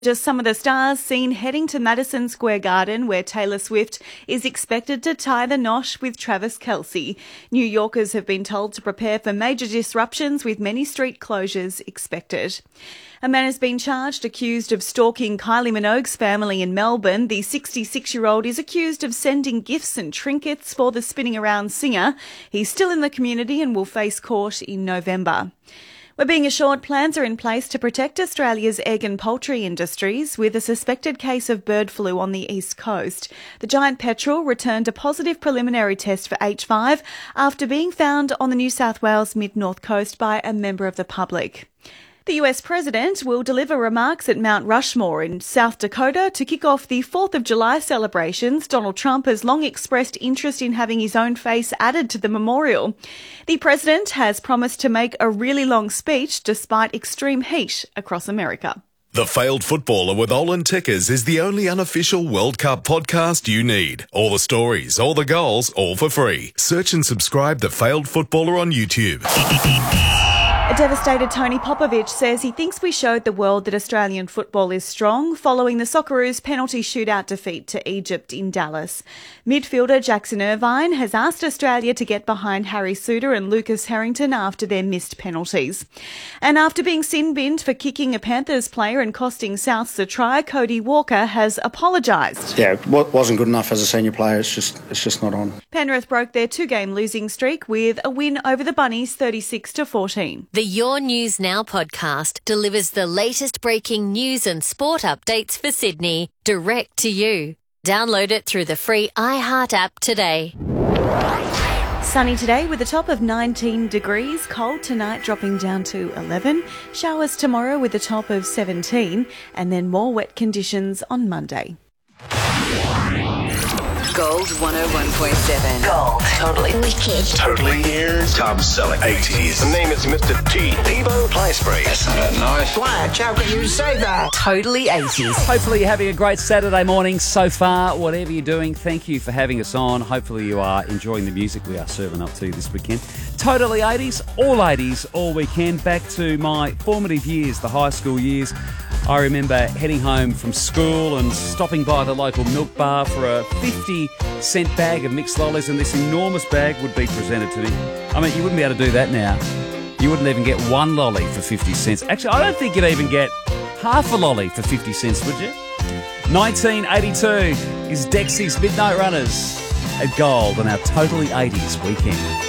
Just some of the stars seen heading to Madison Square Garden, where Taylor Swift is expected to tie the knot with Travis Kelce. New Yorkers have been told to prepare for major disruptions, with many street closures expected. A man has been charged, accused of stalking Kylie Minogue's family in Melbourne. The 66-year-old is accused of sending gifts and trinkets for the spinning around singer. He's still in the community and will face court in November. We're being assured plans are in place to protect Australia's egg and poultry industries with a suspected case of bird flu on the east coast. The giant petrel returned a positive preliminary test for H5 after being found on the New South Wales mid-north coast by a member of the public. The US President will deliver remarks at Mount Rushmore in South Dakota to kick off the 4th of July celebrations. Donald Trump has long expressed interest in having his own face added to the memorial. The President has promised to make a really long speech despite extreme heat across America. The Failed Footballer with Olin Tickers is the only unofficial World Cup podcast you need. All the stories, all the goals, all for free. Search and subscribe to Failed Footballer on YouTube. A devastated Tony Popovic says he thinks we showed the world that Australian football is strong following the Socceroos' penalty shootout defeat to Egypt in Dallas. Midfielder Jackson Irvine has asked Australia to get behind Harry Suter and Lucas Harrington after their missed penalties. And after being sin-binned for kicking a Panthers player and costing Souths a try, Cody Walker has apologised. Yeah, it wasn't good enough as a senior player. It's just not on. Penrith broke their two-game losing streak with a win over the Bunnies 36-14. The Your News Now podcast delivers the latest breaking news and sport updates for Sydney direct to you. Download it through the free iHeart app today. Sunny today with a top of 19 degrees. Cold tonight, dropping down to 11. Showers tomorrow with a top of 17. And then more wet conditions on Monday. Gold 101.7. Gold. Totally wicked. Totally ears. Tom Selleck. 80s. The name is Mr. T. Devo Playspray. That's not nice. Flash, how can you say that? Totally 80s. Hopefully you're having a great Saturday morning so far. Whatever you're doing, thank you for having us on. Hopefully you are enjoying the music we are serving up to you this weekend. Totally 80s, all weekend. Back to my formative years, the high school years. I remember heading home from school and stopping by the local milk bar for a 50-cent bag of mixed lollies, and this enormous bag would be presented to me. I mean, you wouldn't be able to do that now. You wouldn't even get one lolly for 50 cents. Actually, I don't think you'd even get half a lolly for 50 cents, would you? 1982 is Dexy's Midnight Runners at Gold on our Totally 80s weekend.